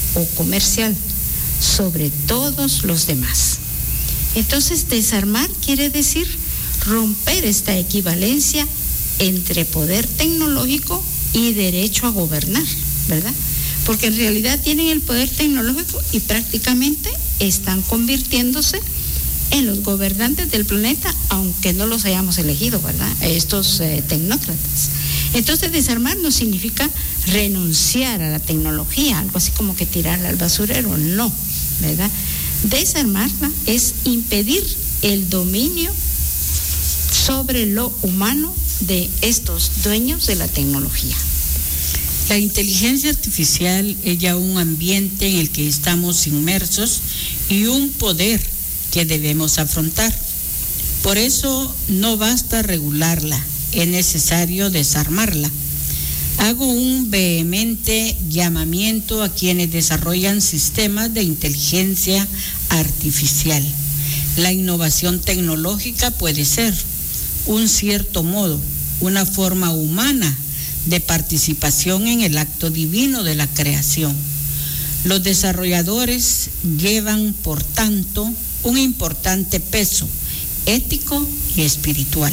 o comercial sobre todos los demás. Entonces, desarmar quiere decir romper esta equivalencia entre poder tecnológico y derecho a gobernar, ¿verdad? Porque en realidad tienen el poder tecnológico y prácticamente están convirtiéndose en los gobernantes del planeta, aunque no los hayamos elegido, ¿verdad? Estos tecnócratas. Entonces, desarmar no significa renunciar a la tecnología, algo así como que tirarla al basurero, no, ¿verdad? Desarmarla es impedir el dominio sobre lo humano de estos dueños de la tecnología. La inteligencia artificial es ya un ambiente en el que estamos inmersos y un poder que debemos afrontar. Por eso no basta regularla, es necesario desarmarla. Hago un vehemente llamamiento a quienes desarrollan sistemas de inteligencia artificial. La innovación tecnológica puede ser, un cierto modo, una forma humana de participación en el acto divino de la creación. Los desarrolladores llevan, por tanto, un importante peso ético y espiritual.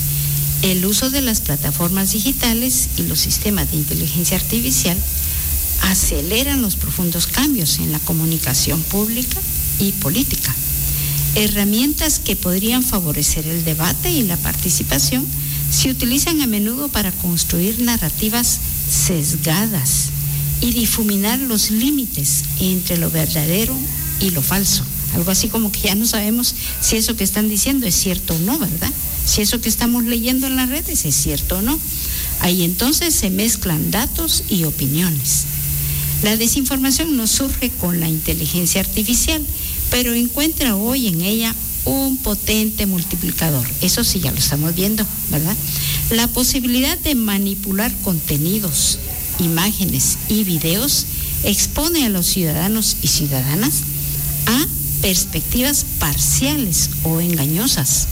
El uso de las plataformas digitales y los sistemas de inteligencia artificial aceleran los profundos cambios en la comunicación pública y política. Herramientas que podrían favorecer el debate y la participación se utilizan a menudo para construir narrativas sesgadas y difuminar los límites entre lo verdadero y lo falso. Algo así como que ya no sabemos si eso que están diciendo es cierto o no, ¿verdad? Si eso que estamos leyendo en las redes es cierto o no. Ahí entonces se mezclan datos y opiniones. La desinformación no surge con la inteligencia artificial, pero encuentra hoy en ella un potente multiplicador. Eso sí, ya lo estamos viendo, ¿verdad? La posibilidad de manipular contenidos, imágenes y videos expone a los ciudadanos y ciudadanas a perspectivas parciales o engañosas.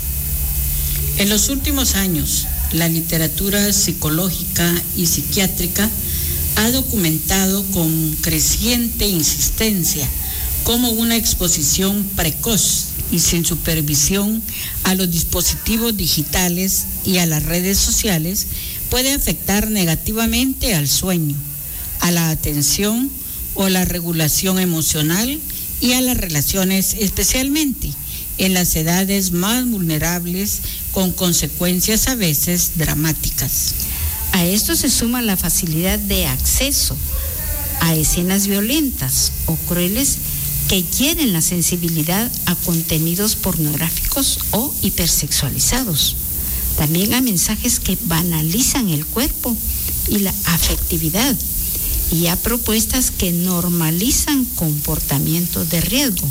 En los últimos años, la literatura psicológica y psiquiátrica ha documentado con creciente insistencia cómo una exposición precoz y sin supervisión a los dispositivos digitales y a las redes sociales puede afectar negativamente al sueño, a la atención o la regulación emocional y a las relaciones, especialmente en las edades más vulnerables, con consecuencias a veces dramáticas. A esto se suma la facilidad de acceso a escenas violentas o crueles que hieren la sensibilidad a contenidos pornográficos o hipersexualizados. También a mensajes que banalizan el cuerpo y la afectividad, y a propuestas que normalizan comportamientos de riesgo.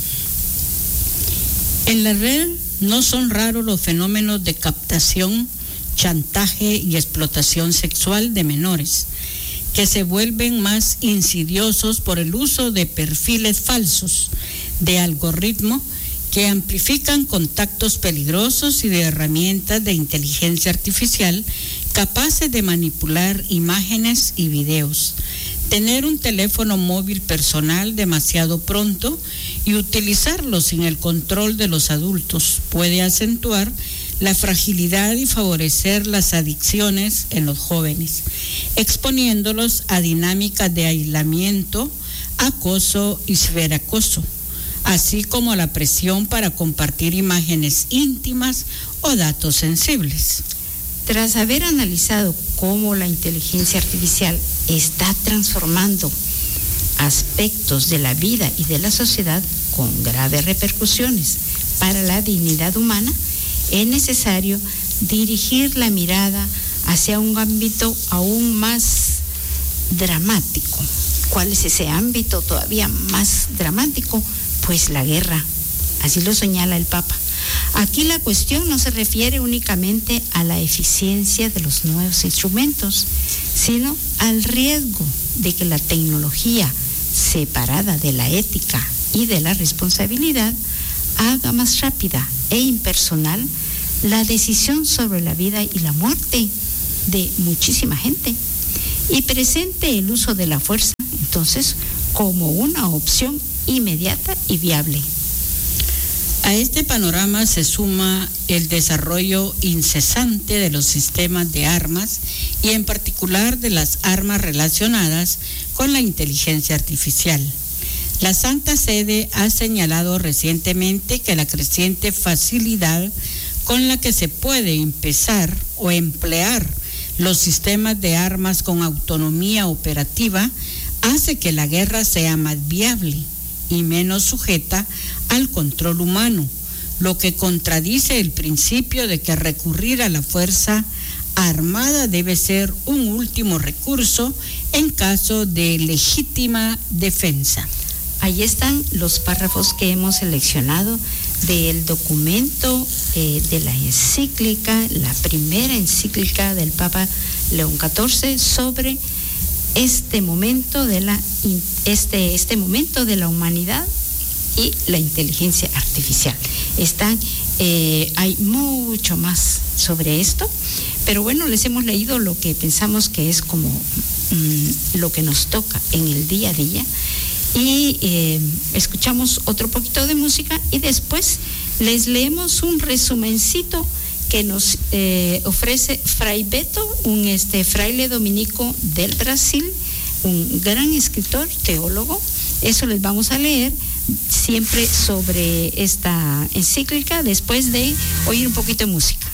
En la red no son raros los fenómenos de captación, chantaje y explotación sexual de menores, que se vuelven más insidiosos por el uso de perfiles falsos, de algoritmos que amplifican contactos peligrosos y de herramientas de inteligencia artificial capaces de manipular imágenes y videos. Tener un teléfono móvil personal demasiado pronto y utilizarlo sin el control de los adultos puede acentuar la fragilidad y favorecer las adicciones en los jóvenes, exponiéndolos a dinámicas de aislamiento, acoso y ciberacoso, así como a la presión para compartir imágenes íntimas o datos sensibles. Tras haber analizado cómo la inteligencia artificial está transformando aspectos de la vida y de la sociedad con graves repercusiones para la dignidad humana, es necesario dirigir la mirada hacia un ámbito aún más dramático. ¿Cuál es ese ámbito todavía más dramático? Pues la guerra, así lo señala el Papa. Aquí la cuestión no se refiere únicamente a la eficiencia de los nuevos instrumentos, sino al riesgo de que la tecnología, separada de la ética y de la responsabilidad, haga más rápida e impersonal la decisión sobre la vida y la muerte de muchísima gente, y presente el uso de la fuerza, entonces, como una opción inmediata y viable. A este panorama se suma el desarrollo incesante de los sistemas de armas y en particular de las armas relacionadas con la inteligencia artificial. La Santa Sede ha señalado recientemente que la creciente facilidad con la que se puede empezar o emplear los sistemas de armas con autonomía operativa hace que la guerra sea más viable y menos sujeta al control humano, lo que contradice el principio de que recurrir a la fuerza armada debe ser un último recurso en caso de legítima defensa. Ahí están los párrafos que hemos seleccionado del documento de la encíclica, la primera encíclica del Papa León XIV sobre este momento de la humanidad y la inteligencia artificial. Hay mucho más sobre esto, pero bueno, les hemos leído lo que pensamos que es como lo que nos toca en el día a día, y escuchamos otro poquito de música y después les leemos un resumencito que nos ofrece Fray Beto, un fraile dominico del Brasil, un gran escritor, teólogo. Eso les vamos a leer siempre sobre esta encíclica después de oír un poquito de música.